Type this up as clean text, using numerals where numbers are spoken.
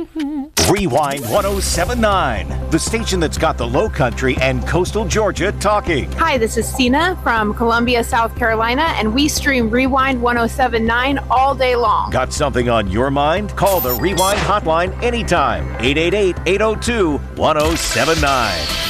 Rewind 1079, the station that's got the Low Country and coastal Georgia talking. Hi, this is Sina from Columbia, South Carolina, and we stream Rewind 1079 all day long. Got something on your mind? Call the Rewind hotline anytime. 888-802-1079.